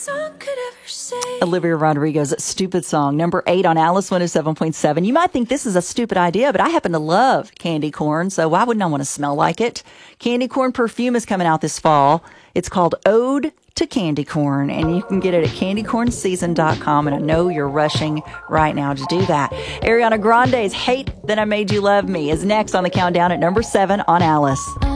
song could ever say. Olivia Rodrigo's Stupid Song, number 8 on Alice 107.7. You might think this is a stupid idea, but I happen to love candy corn, so why wouldn't I want to smell like it? Candy corn perfume is coming out this fall. It's called Ode to Candy Corn, and you can get it at candycornseason.com, and I know you're rushing right now to do that. Ariana Grande's Hate That I Made You Love Me is next on the countdown at number 7 on Alice.